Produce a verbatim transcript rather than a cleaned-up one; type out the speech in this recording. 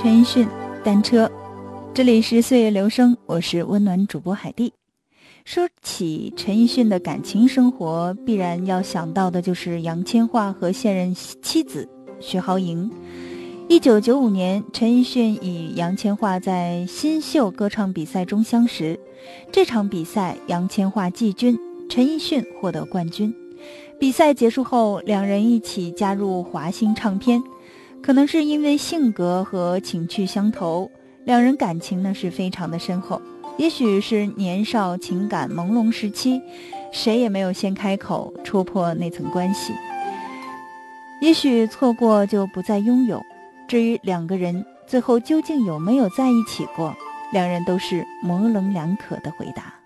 陈奕迅单车。这里是岁月流声，我是温暖主播海蒂。说起陈奕迅的感情生活，必然要想到的就是杨千嬅和现任妻子徐濠萦。一九九五年，陈奕迅与杨千嬅在新秀歌唱比赛中相识。这场比赛，杨千嬅季军，陈奕迅获得冠军。比赛结束后，两人一起加入华星唱片。可能是因为性格和情趣相投，两人感情呢是非常的深厚。也许是年少情感朦胧时期，谁也没有先开口戳破那层关系。也许错过就不再拥有。至于两个人最后究竟有没有在一起过，两人都是模棱两可的回答。